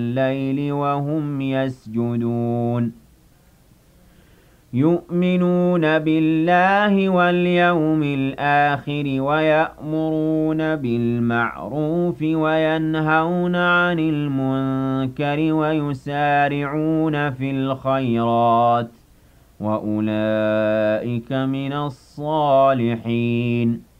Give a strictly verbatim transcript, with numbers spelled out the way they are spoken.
الليل وهم يسجدون يؤمنون بالله واليوم الآخر ويأمرون بالمعروف وينهون عن المنكر ويسارعون في الخيرات وأولئك من الصالحين